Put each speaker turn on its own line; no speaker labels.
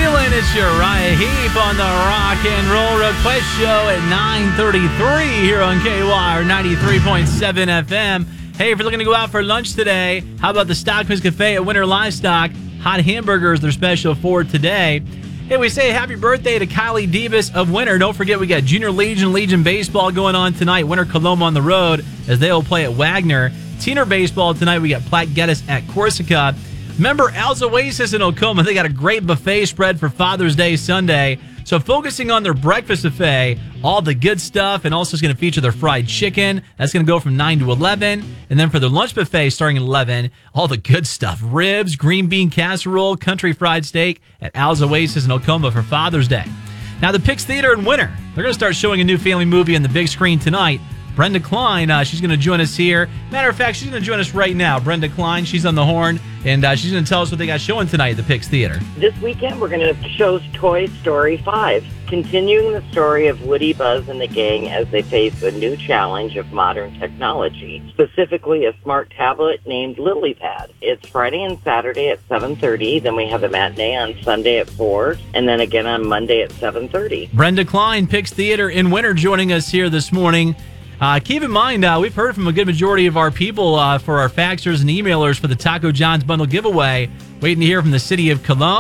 Feeling It's Uriah Heep on the Rock and Roll Request Show at 9:33 here on KWIRE 93.7 FM. Hey, if you're looking to go out for lunch today, how about the Stockman's Cafe at Winter Livestock? Hot hamburgers, they're special for today. Hey, we say happy birthday to Kylie Debus of Winter. Don't forget, we got Junior Legion Baseball going on tonight. Winter Coloma on the road as they will play at Wagner. Teener Baseball tonight, we got Platte Geddes at Corsica. Remember, Al's Oasis in Oklahoma, they got a great buffet spread for Father's Day Sunday. So focusing on their breakfast buffet, all the good stuff, and also it's going to feature their fried chicken. That's going to go from 9 to 11. And then for their lunch buffet starting at 11, all the good stuff. Ribs, green bean casserole, country fried steak at Al's Oasis in Oklahoma for Father's Day. Now, the Pix Theater in Winter, they're going to start showing a new family movie on the big screen tonight. Brenda Klein, she's going to join us here. Matter of fact, she's going to join us right now. Brenda Klein, she's on the horn, and she's going to tell us what they got showing tonight at the Pix Theater.
This weekend, we're going to show Toy Story 5, continuing the story of Woody, Buzz, and the gang as they face a new challenge of modern technology, specifically a smart tablet named LilyPad. It's Friday and Saturday at 7:30. Then we have a matinee on Sunday at 4, and then again on Monday at 7:30.
Brenda Klein, Pix Theater in Winter, joining us here this morning. Keep in mind, we've heard from a good majority of our people for our faxers and emailers for the Taco John's Bundle giveaway. Waiting to hear from the city of Cologne.